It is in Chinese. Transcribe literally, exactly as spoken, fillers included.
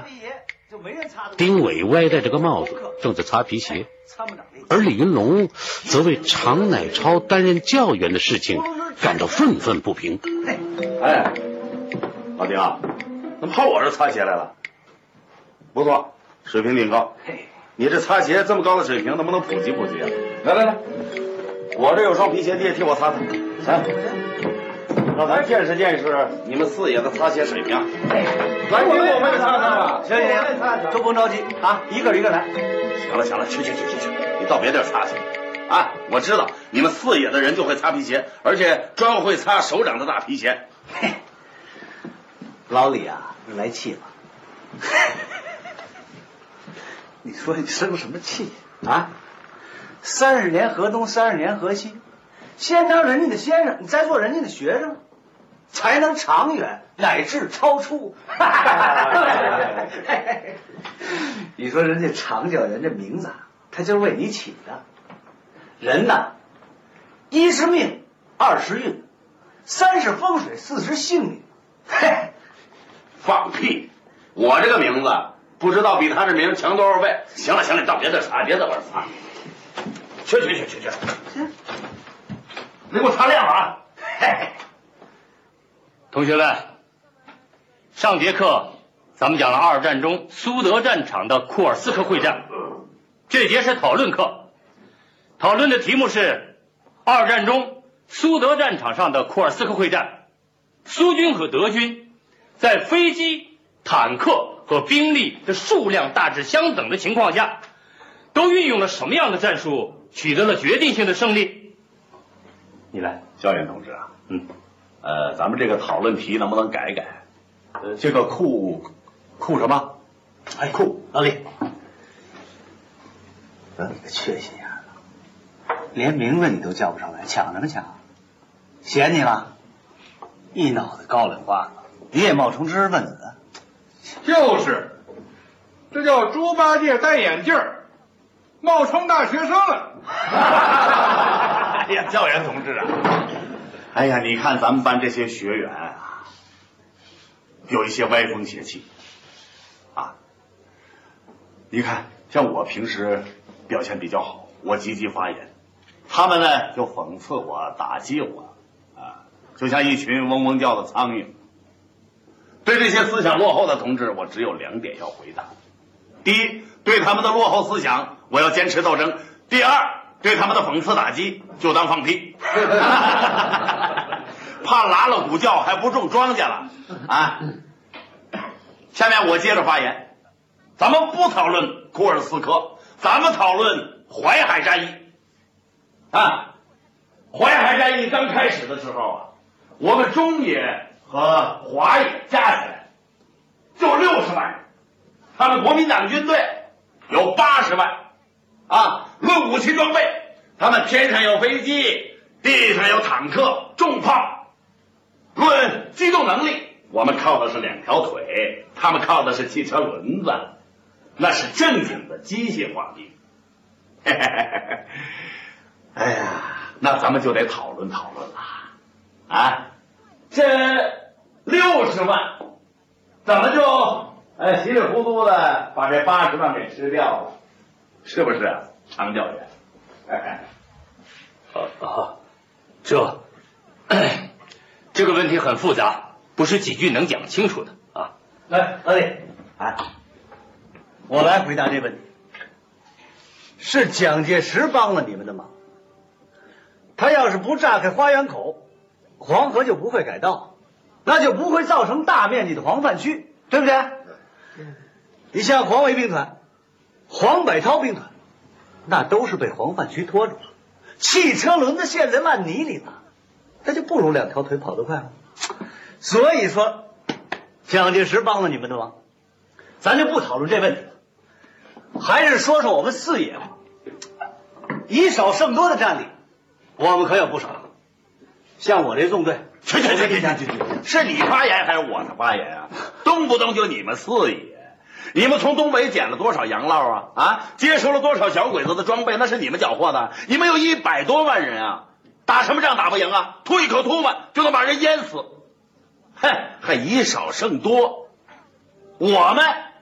丁伟歪戴着个帽子，正在擦皮鞋，而李云龙则为常乃超担任教员的事情感到愤愤不平。 哎，老丁啊，怎么跑我这擦鞋来了？不错，水平挺高。你这擦鞋这么高的水平，能不能普及普及啊？来来来，我这有双皮鞋，你也替我擦擦，来，让咱见识见识你们四爷的擦鞋水平。来，我们我们也擦擦吧。 行行行，都甭着急啊，一个一个来。 行了行了，去去去去去，你到别地儿擦去。啊，我知道你们四野的人就会擦皮鞋，而且专会擦手掌的大皮鞋。 嘿，老李啊，你来气了。你说你生什么气啊？三十年河东，三十年河西，先当人家的先生，你再做人家的学生，才能长远乃至超出。你说人家常教人这名字，他就是为你起的。人呐，一是命，二是运，三是风水，四是幸运。嘿， 放屁！我这个名字不知道比他这名强多少倍。行了行了，你到别的擦，别在我这擦。去去去去去，你给我擦亮了啊！ 同学们，上节课咱们讲了二战中苏德战场的库尔斯克会战，这节是讨论课，讨论的题目是二战中苏德战场上的库尔斯克会战，苏军和德军在飞机、坦克和兵力的数量大致相等的情况下，都运用了什么样的战术，取得了决定性的胜利？ 你来，教员同志啊，嗯，呃，咱们这个讨论题能不能改改？呃，这个库库什么？ 哎，库老李，得你个缺心眼子，连名字你都叫不上来，抢什么抢？嫌你了？一脑袋高粱花子，你也冒充知识分子？ 就是，这叫猪八戒戴眼镜儿，冒充大学生了。 哎呀，教员同志啊，哎呀，你看咱们班这些学员啊，有一些歪风邪气啊。你看，像我平时表现比较好，我积极发言，他们呢就讽刺我、打击我啊，就像一群嗡嗡叫的苍蝇。对这些思想落后的同志，我只有两点要回答：第一，对他们的落后思想，我要坚持斗争；第二，对他们的讽刺打击，就当放屁。怕拉了鼓叫还不种庄稼了啊！下面我接着发言，咱们不讨论库尔斯克，咱们讨论淮海战役啊！淮海战役刚开始的时候啊，我们中野和华野加起来就六十万人，他们国民党军队有八十万啊。论武器装备，他们天上有飞机，地上有坦克、重炮。论机动能力，我们靠的是两条腿，他们靠的是汽车轮子，那是正经的机械化兵。哎呀，那咱们就得讨论讨论了啊！这六十万怎么就哎稀里糊涂的把这八十万给吃掉了？是不是啊，常教员？哎， 啊啊，这这个问题很复杂，不是几句能讲清楚的啊。 来，老李，哎，我来回答这问题。是蒋介石帮了你们的忙，他要是不炸开花园口，黄河就不会改道，那就不会造成大面积的黄泛区，对不对？你像黄维兵团、黄百韬兵团，那都是被黄泛区拖住了，汽车轮子陷在烂泥里了，那就不如两条腿跑得快吗？所以说，蒋介石帮了你们的忙，咱就不讨论这问题了，还是说说我们四野吧。以少胜多的战力，我们可有不少。像我这纵队， 去去去去去去，是你发言还是我的发言啊？动不动就你们四野，你们从东北捡了多少洋烙啊？啊，接收了多少小鬼子的装备？那是你们缴获的。你们有一百多万人啊，打什么仗打不赢啊？吐一口唾沫就能把人淹死，哼，还以少胜多。我们